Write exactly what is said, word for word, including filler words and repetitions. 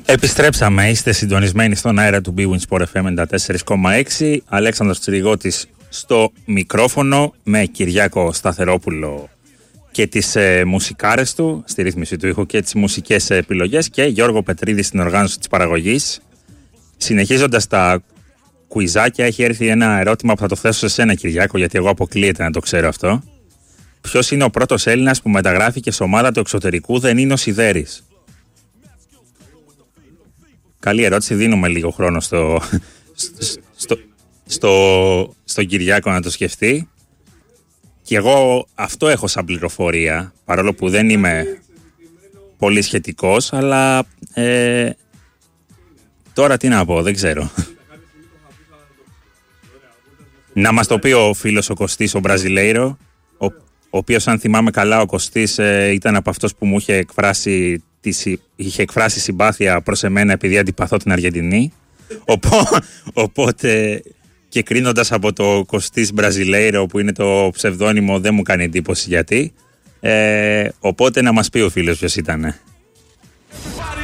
Επιστρέψαμε, είστε συντονισμένοι στον αέρα του Bwin Sport εφ εμ ενενήντα τέσσερα κόμμα έξι. Αλέξανδρος Τσιριγώτης στο μικρόφωνο, με Κυριάκο Σταθερόπουλο και τις ε, μουσικάρες του, στη ρύθμιση του ήχου και τις μουσικές επιλογές, και Γιώργο Πετρίδη στην οργάνωση της παραγωγής. Συνεχίζοντας τα κουιζάκια, έχει έρθει ένα ερώτημα που θα το θέσω σε σένα, Κυριάκο, γιατί εγώ αποκλείεται να το ξέρω αυτό. Ποιος είναι ο πρώτος Έλληνας που μεταγράφηκε σε ομάδα του εξωτερικού, δεν είναι ο Σιδέρης? Καλή ερώτηση, δίνουμε λίγο χρόνο στο, στο, στο, στον Κυριάκο να το σκεφτεί. Και εγώ αυτό έχω σαν πληροφορία, παρόλο που δεν είμαι πολύ σχετικός, αλλά ε, τώρα τι να πω, δεν ξέρω. Να μας το πει ο φίλος ο Κωστής, ο Μπραζιλέιρο, ο, ο οποίος, αν θυμάμαι καλά, ο Κωστής ε, ήταν από αυτός που μου είχε εκφράσει, τη, είχε εκφράσει συμπάθεια προς εμένα επειδή αντιπαθώ την Αργεντινή. Οπό, οπότε, και κρίνοντας από το Κωστής Μπραζιλέιρο, που είναι το ψευδόνυμο, δεν μου κάνει εντύπωση γιατί. Ε, οπότε να μας πει ο φίλος ποιος ήτανε.